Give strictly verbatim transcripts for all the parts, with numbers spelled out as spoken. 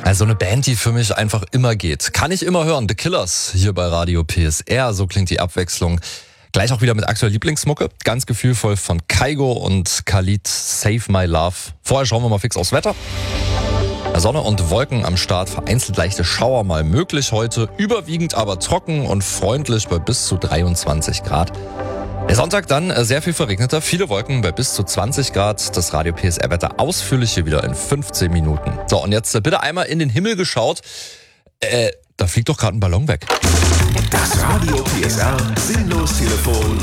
Also eine Band, die für mich einfach immer geht. Kann ich immer hören. The Killers hier bei Radio P S R. So klingt die Abwechslung. Gleich auch wieder mit aktueller Lieblingsmucke. Ganz gefühlvoll von Kygo und Khalid, Save My Love. Vorher schauen wir mal fix aufs Wetter. Sonne und Wolken am Start, vereinzelt leichte Schauer mal möglich heute. Überwiegend aber trocken und freundlich bei bis zu dreiundzwanzig Grad. Der Sonntag dann sehr viel verregneter, viele Wolken bei bis zu zwanzig Grad. Das Radio P S R-Wetter ausführlich hier wieder in fünfzehn Minuten. So, und jetzt bitte einmal in den Himmel geschaut. Äh, da fliegt doch gerade ein Ballon weg. Das Radio P S R Sinnlos-Telefon.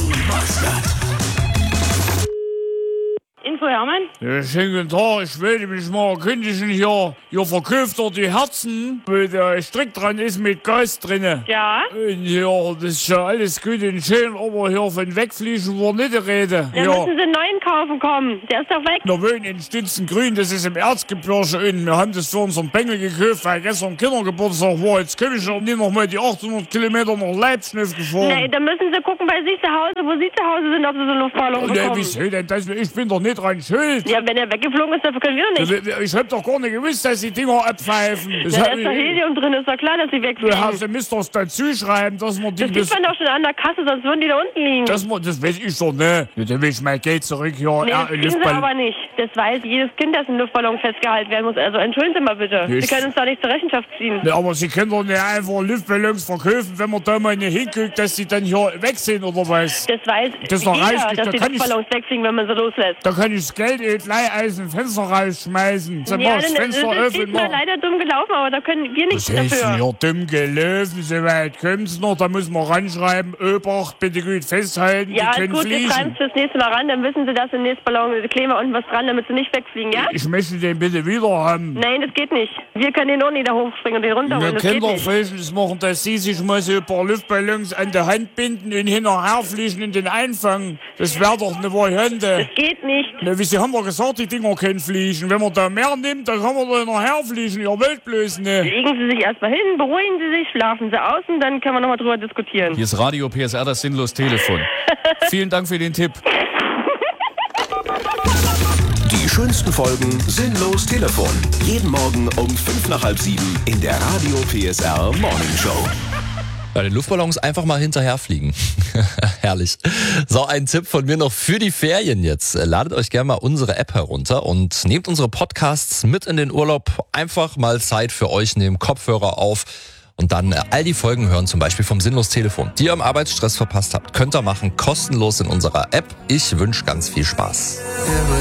Info Hermann? Ja, schönen guten Tag, ich wollte mich mal erkundigen hier. Ihr verkauft doch die Herzen, wo der Strick dran ist mit Gas drinne. Ja? Und ja, das ist ja alles gut und schön, aber hier von wegfliegen war nicht die Rede. Dann Ja. müssen Sie einen neuen kaufen kommen. Der ist doch weg. Wir wohnen in Stützengrün, das ist im Erzgebirge und wir haben das für unseren Bengel gekauft, weil gestern Kindergeburtstag war. Jetzt komme ich auch nicht noch mal die achthundert Kilometer nach Leipzig gefahren. Nee, dann müssen Sie gucken bei sich zu Hause, wo Sie zu Hause sind, ob Sie so einen Luftballon Nee, bekommen. wieso denn das? Ich bin doch nicht dran schuld. Ja, wenn er weggeflogen ist, dafür können wir doch nicht. Ich hab doch gar nicht gewusst, dass die Dinger abpfeifen. Das Ja, hab da ist doch ich- Helium drin, ist doch klar, dass Sie Du wegfliegen. hast, du müsst doch dazu schreiben, dass man die Das sieht man doch schon an der Kasse, sonst würden die da unten liegen. das, man- das weiß ich doch nicht. Ja, dann will ich mein Geld zurück hier. Nee, Ja, das kriegen Sie Luftball- aber nicht. Das weiß jedes Kind, dass ein Luftballon festgehalten werden muss. Also entschuldigen Sie mal bitte. Ich- Sie können uns doch nicht zur Rechenschaft ziehen. Ja, aber Sie können doch nicht einfach Luftballons verkaufen, wenn man da mal nicht hinguckt, dass sie dann hier weg sind oder was. Das weiß Das ist doch jeder, reichlich, dass da die kann ich- Luftballons wegfliegen, wenn man sie loslässt. Da kann ich das Geld eh gleich aus dem Fenster rausschmeißen. Dann mach ich das das Fenster ist öffnen. diesmal mach- leider dumm gelaufen, aber da können wir nichts Das heißt, dafür. hier dumm gelaufen, so weit kommt's noch. Da muss man ranschreiben, Obacht, bitte gut festhalten, Ja, die ist können gut, wir schreiben fliegen. es fürs nächste Mal ran, dann wissen Sie, dass im nächsten Ballon kleben wir unten was dran, damit sie nicht wegfliegen, ja? Ich möchte den bitte wieder haben. Nein, das geht nicht. Wir können den auch nicht da hochspringen und den runterholen, Wir das können geht doch nicht. Folgendes machen, dass Sie sich mal so ein paar Luftballons an der Hand binden und hinterher fliegen und den einfangen. Das wäre doch eine Variante. Das geht nicht. Na, wie Sie haben doch gesagt, die Dinger können fliegen. Wenn man da mehr nimmt, dann kann man da hinterher fliegen. Ihr wollt bloß nicht. Legen Sie sich erstmal hin, beruhigen Sie sich, schlafen Sie aus und dann können wir nochmal drüber diskutieren. Hier ist Radio P S R, das Sinnlos-Telefon. Vielen Dank für den Tipp. Die schönsten Folgen Sinnlos Telefon. Jeden Morgen um fünf nach halb sieben in der Radio P S R Morning Show. Bei den Luftballons einfach mal hinterherfliegen. Herrlich. So, ein Tipp von mir noch für die Ferien jetzt. Ladet euch gerne mal unsere App herunter und nehmt unsere Podcasts mit in den Urlaub. Einfach mal Zeit für euch nehmen, Kopfhörer auf und dann all die Folgen hören, zum Beispiel vom Sinnlos-Telefon, die ihr im Arbeitsstress verpasst habt. Könnt ihr machen, kostenlos in unserer App. Ich wünsche ganz viel Spaß.